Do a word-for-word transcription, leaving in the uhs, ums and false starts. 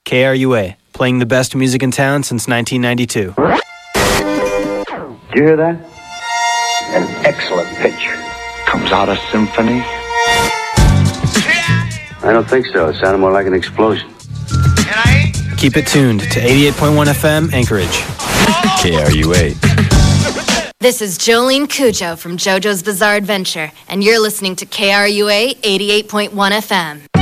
K R U A, playing the best music in town since nineteen ninety-two. Did you hear that? An excellent pitch. Comes out a symphony? I don't think so. It sounded more like an explosion. Keep it tuned to eighty-eight point one F M, Anchorage. K R U A. This is Jolene Cujo from JoJo's Bizarre Adventure, and you're listening to K R U A eighty-eight point one F M.